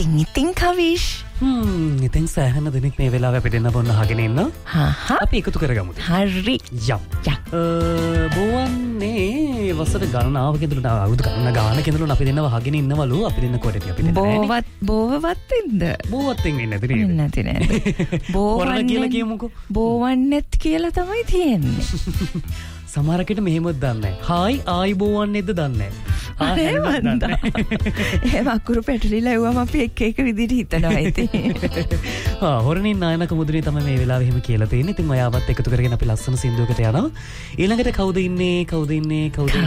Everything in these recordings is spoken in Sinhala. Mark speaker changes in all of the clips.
Speaker 1: ඉතින් කවිෂ්
Speaker 2: ඉතින් සෑහෙන දෙනෙක් මේ වෙලාව අපිට එන්න බොන්න අහගෙන ඉන්නවා. අපි එකතු කරගමුද?
Speaker 1: හරි.
Speaker 2: බෝවන්නේ වසර ගණනාවක ඉඳලා අවුරුදු ගණන ඉඳලා අපි දෙන්නව අහගෙන ඉන්නවලු. අපි දෙන්න කොටේ අපි දෙන්න.
Speaker 1: බෝවත් ඉන්න.
Speaker 2: බෝවත් ඉන්නේ නැති නේද?
Speaker 1: බෝවන්නේ
Speaker 2: කියලා කියමුකෝ.
Speaker 1: බෝවන්නේත් කියලා තමයි තියෙන්නේ.
Speaker 2: සමහරකට මෙහෙමත් දන්නේ නැහැ. හායි ආයි බෝවන්නේද දන්නේ නැහැ.
Speaker 1: එහෙම අකුරු පැටලිලා එවුවම අපි එක විදිහට හිතනවා ඉතින්.
Speaker 2: හොරනින් නායනක මුද්‍රේ තමයි මේ වෙලාවේ එහෙම කියලා තියෙන්නේ. ඉතින් ඔයාවත් එකතු කරගෙන අපි ලස්සන සින්දුවකට යනවා. ඊළඟට කවුද ඉන්නේ?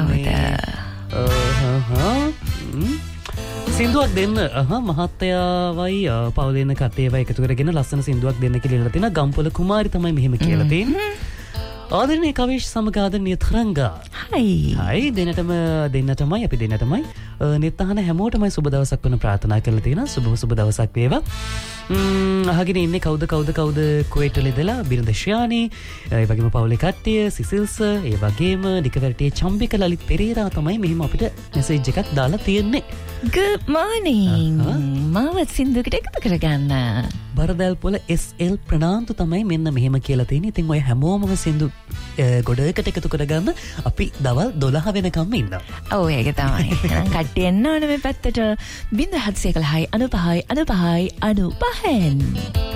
Speaker 2: සින්දුවක් දෙන්න. මහත්තයාවයි පවුලේ ඉන්න කට්ටියවයි එකතු කරගෙන ලස්සන සින්දුවක් දෙන්න කියලා ඉල්ලලා තියෙනවා. ගම්පොළ කුමාරි තමයි මෙහෙම කියලා තියෙන්නේ. ආදරණීය කවිෂ් සමග ආදරණීය තරංගා. හයි දෙන්නටමයි අපි දෙන්නටමයි නෙත් අහන හැමෝටමයි සුබ දවසක් වන ප්‍රාර්ථනා කරලා තියෙනවා. සුබ දවසක් වේවා. අහගෙන ඉන්නේ කවුද කුවේටල ඉඳලා බිරිඳ ශ්‍යානි, ඒ වගේම පවුලේ කට්ටිය, සිසිල්ස්, ඒ වගේම ඩිකවර්ටියේ චම්බික ලලිත් පෙරේරා තමයි මෙහිම අපිට මෙසේජ් එකක් දාලා තියෙන්නේ.
Speaker 1: Good morning. මාවත් සින්දුවකට එකතු කරගන්න.
Speaker 2: බරදැල් පොළ SL ප්‍රනාන්දු තමයි මෙන්න මෙහෙම කියලා තියෙන්නේ. ඉතින් ඔය හැමෝම සින්දු ගොඩකට එකතු කරගන්න අපි දවල් 12 වෙනකම් ඉන්නවා.
Speaker 1: ඔව් ඒක තමයි. එහෙනම් කට්ටිය එන්න ඕනේ මේ පැත්තට 0706 95 95 95.